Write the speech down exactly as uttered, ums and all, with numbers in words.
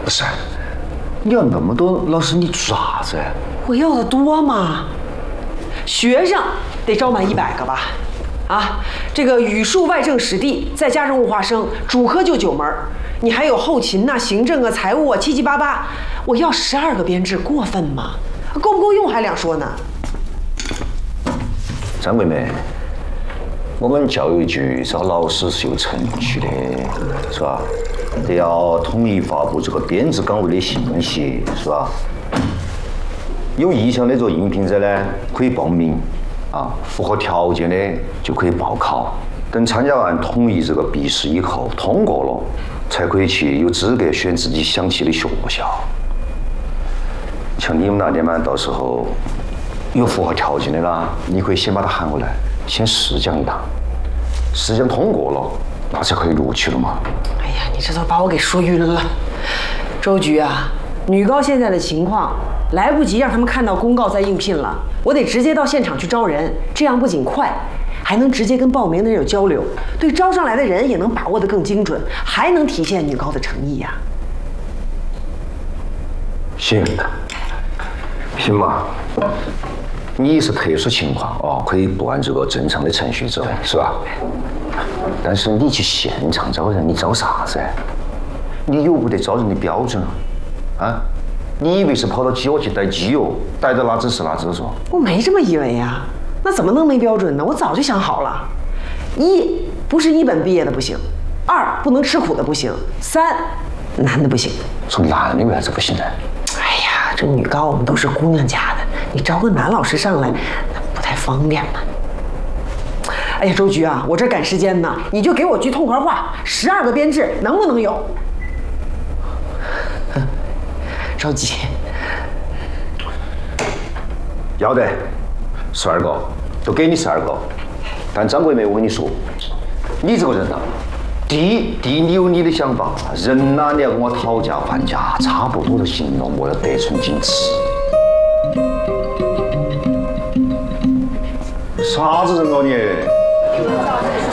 不是，你要那么多老师，你做啥子？ 我要的多吗？学生得招满一百个吧？啊，这个语数外政史地，再加上物化生，主科就九门。你还有后勤呐、啊、行政啊、财务啊，七七八八。我要十二个编制，过分吗？够不够用还两说呢。 张桂梅，我们教育局招老师是有程序的，是吧？得要统一发布这个编制岗位的信息，是吧？有意向的这个应聘者呢，可以报名，啊，符合条件的就可以报考。等参加完统一这个笔试以后通过了，才可以去有资格选自己想去的学校。像你们那点嘛，到时候有符合条件的啦，你可以先把他喊过来，先试讲一趟，试讲通过了，那才可以录取了嘛。 哎呀，你这都把我给说晕了。周局啊，女高现在的情况，来不及让他们看到公告再应聘了，我得直接到现场去招人，这样不仅快，还能直接跟报名的人有交流，对招上来的人也能把握得更精准，还能体现女高的诚意呀。 行，行吧。你是特殊情况哦，可以不按这个正常的程序走，是吧？但是你去现场招人，你招啥子？你有不得招人的标准啊？啊？你以为是跑到基沃去逮基友，逮到哪只是哪只说？ 我没这么以为呀，那怎么能没标准呢？我早就想好了：一不是一本毕业的不行，二不能吃苦的不行，三男的不行。 说男的为啥子不行呢？ 哎呀，这女高我们都是姑娘家的，你招个男老师上来，那不太方便嘛。哎呀，周局啊，我这赶时间呢，你就给我句痛快话，十二个编制能不能有？着急。 要得，十二个，都给你十二个。但张桂梅，我跟你说，你这个人啊，第一，第一你有你的想法，人呐、啊，你要跟我讨价还价，差不多就行了，莫要得寸进尺。啥子人哦你？